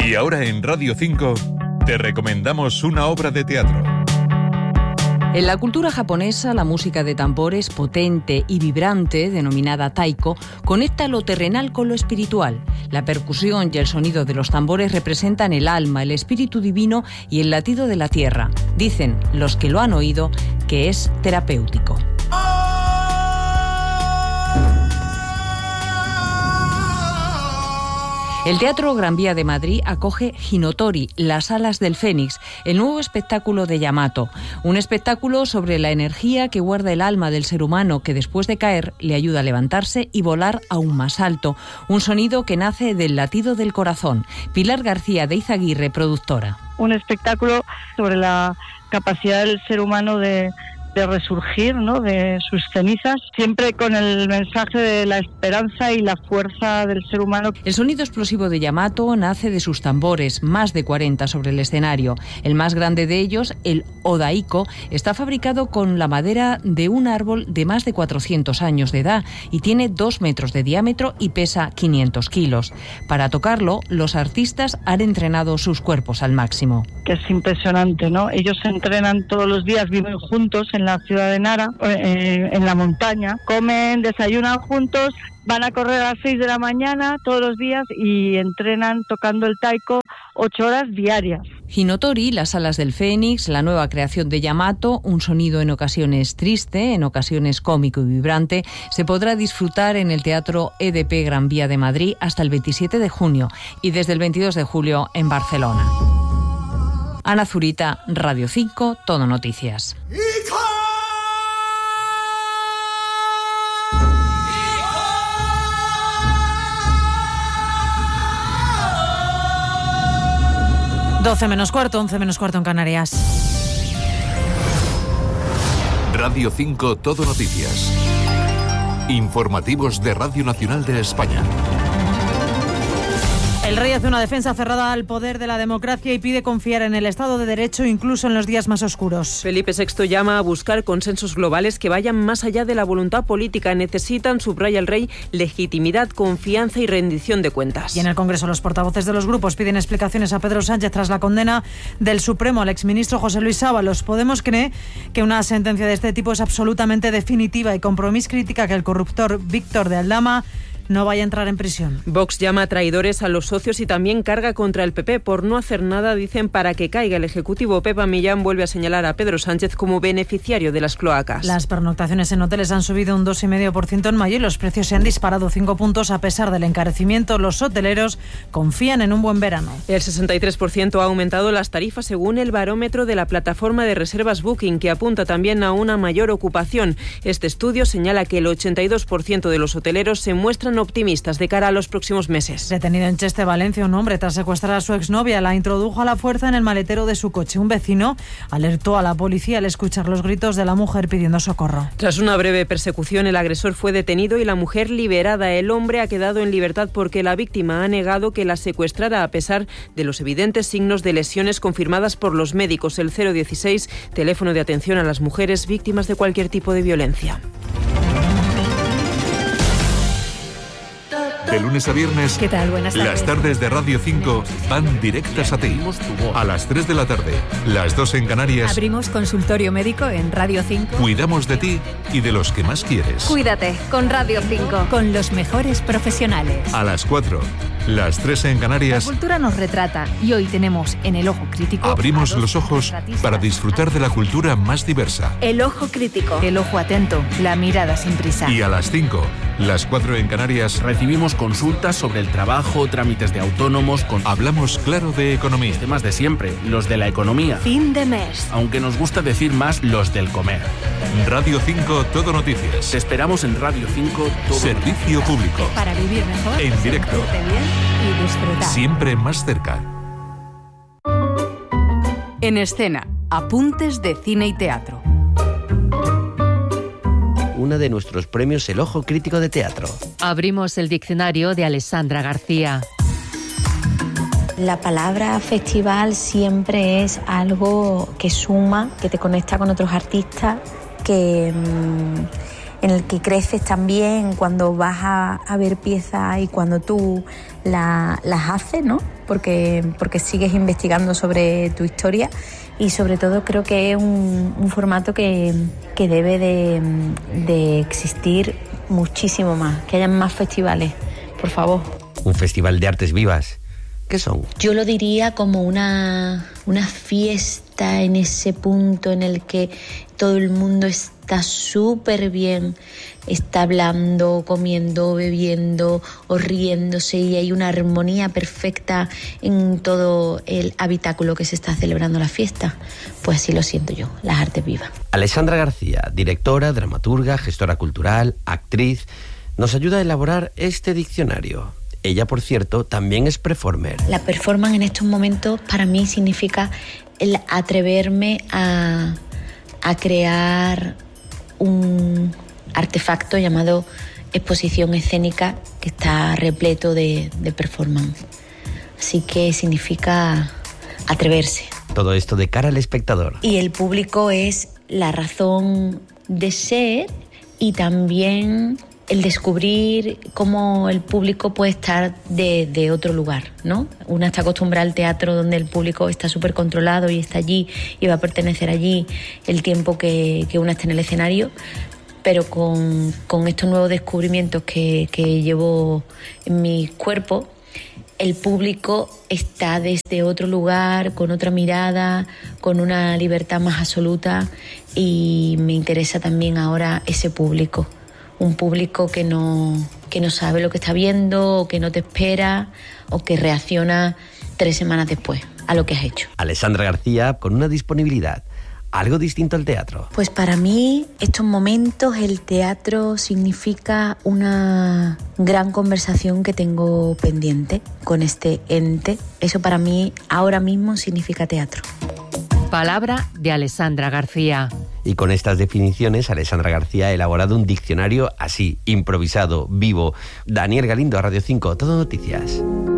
Y ahora en Radio 5 te recomendamos una obra de teatro. En la cultura japonesa, la música de tambores potente y vibrante, denominada taiko, conecta lo terrenal con lo espiritual. La percusión y el sonido de los tambores representan el alma, el espíritu divino y el latido de la tierra. Dicen los que lo han oído que es terapéutico. El Teatro Gran Vía de Madrid acoge Hinotori, las alas del Fénix, el nuevo espectáculo de Yamato. Un espectáculo sobre la energía que guarda el alma del ser humano, que después de caer le ayuda a levantarse y volar aún más alto. Un sonido que nace del latido del corazón. Pilar García de Izaguirre, productora. Un espectáculo sobre la capacidad del ser humano de resurgir, ¿no?, de sus cenizas, siempre con el mensaje de la esperanza y la fuerza del ser humano. El sonido explosivo de Yamato nace de sus tambores, más de 40 sobre el escenario. El más grande de ellos, el Odaiko, está fabricado con la madera de un árbol de más de 400 años de edad y tiene 2 metros de diámetro y pesa 500 kilos. Para tocarlo, los artistas han entrenado sus cuerpos al máximo. Que es impresionante, ¿no? Ellos se entrenan todos los días, viven juntos en la ciudad de Nara, en la montaña, comen, desayunan juntos, van a correr a las 6 de la mañana todos los días y entrenan tocando el taiko 8 horas diarias. Hinotori, las alas del Fénix, la nueva creación de Yamato, un sonido en ocasiones triste, en ocasiones cómico y vibrante, se podrá disfrutar en el Teatro EDP Gran Vía de Madrid hasta el 27 de junio y desde el 22 de julio en Barcelona. Ana Zurita, Radio 5, Todo Noticias. 12 menos cuarto, 11 menos cuarto en Canarias. Radio 5 Todo Noticias. Informativos de Radio Nacional de España. El rey hace una defensa cerrada al poder de la democracia y pide confiar en el Estado de Derecho incluso en los días más oscuros. Felipe VI llama a buscar consensos globales que vayan más allá de la voluntad política. Necesitan, subraya el rey, legitimidad, confianza y rendición de cuentas. Y en el Congreso los portavoces de los grupos piden explicaciones a Pedro Sánchez tras la condena del Supremo al exministro José Luis Ábalos. Podemos cree que una sentencia de este tipo es absolutamente definitiva y Compromís critica que el corruptor Víctor de Aldama no vaya a entrar en prisión. Vox llama a traidores a los socios y también carga contra el PP por no hacer nada, dicen, para que caiga el Ejecutivo. Pepa Millán vuelve a señalar a Pedro Sánchez como beneficiario de las cloacas. Las pernoctaciones en hoteles han subido un 2,5% en mayo y los precios se han disparado 5 puntos a pesar del encarecimiento. Los hoteleros confían en un buen verano. El 63% ha aumentado las tarifas según el barómetro de la plataforma de reservas Booking, que apunta también a una mayor ocupación. Este estudio señala que el 82% de los hoteleros se muestran optimistas de cara a los próximos meses. Detenido en Cheste, Valencia, un hombre tras secuestrar a su exnovia la introdujo a la fuerza en el maletero de su coche. Un vecino alertó a la policía al escuchar los gritos de la mujer pidiendo socorro. Tras una breve persecución, el agresor fue detenido y la mujer liberada. El hombre ha quedado en libertad porque la víctima ha negado que la secuestrara a pesar de los evidentes signos de lesiones confirmadas por los médicos. El 016, teléfono de atención a las mujeres víctimas de cualquier tipo de violencia. De lunes a viernes, ¿Qué tal? Buenas tardes. Las tardes de Radio 5 van directas a ti. A las 3 de la tarde, las 2 en Canarias. Abrimos consultorio médico en Radio 5. Cuidamos de ti y de los que más quieres. Cuídate con Radio 5. Con los mejores profesionales. A las 4, las 3 en Canarias. La cultura nos retrata y hoy tenemos en El Ojo Crítico. Abrimos los ojos para disfrutar de la cultura más diversa. El Ojo Crítico. El ojo atento, la mirada sin prisa. Y a las 5, las 4 en Canarias. Recibimos consultas sobre el trabajo, trámites de autónomos. Hablamos claro de economía. Los temas de siempre, los de la economía. Fin de mes. Aunque nos gusta decir más los del comer. Radio 5 Todo Noticias. Te esperamos en Radio 5 Todo Servicio público. Para vivir mejor. En directo. Sentirte bien y disfrutar. Siempre más cerca. En escena, apuntes de cine y teatro. Uno de nuestros premios, el Ojo Crítico de Teatro. Abrimos el diccionario de Alessandra García. La palabra festival siempre es algo que suma, que te conecta con otros artistas, en el que creces también cuando vas a ver piezas y cuando tú las haces, ¿no? Porque sigues investigando sobre tu historia y sobre todo creo que es un formato que debe de existir muchísimo más, que haya más festivales, por favor. Un festival de artes vivas. ¿Qué son? Yo lo diría como una fiesta en ese punto en el que todo el mundo está súper bien, está hablando, comiendo, bebiendo o riéndose y hay una armonía perfecta en todo el habitáculo que se está celebrando la fiesta. Pues así lo siento yo, las artes vivas. Alessandra García, directora, dramaturga, gestora cultural, actriz, nos ayuda a elaborar este diccionario. Ella, por cierto, también es performer. La performance en estos momentos para mí significa el atreverme a crear un artefacto llamado exposición escénica que está repleto de performance. Así que significa atreverse. Todo esto de cara al espectador. Y el público es la razón de ser y también el descubrir cómo el público puede estar de otro lugar, ¿no? Una está acostumbrada al teatro donde el público está súper controlado y está allí y va a pertenecer allí el tiempo que una está en el escenario, pero con estos nuevos descubrimientos que llevo en mi cuerpo, el público está desde otro lugar, con otra mirada, con una libertad más absoluta y me interesa también ahora ese público. Un público que no sabe lo que está viendo, o que no te espera, o que reacciona 3 semanas después a lo que has hecho. Alessandra García, con una disponibilidad algo distinto al teatro. Pues para mí, estos momentos, el teatro significa una gran conversación que tengo pendiente con este ente. Eso para mí, ahora mismo, significa teatro. Palabra de Alessandra García. Y con estas definiciones, Alessandra García ha elaborado un diccionario así, improvisado, vivo. Daniel Galindo, Radio 5, Todo Noticias.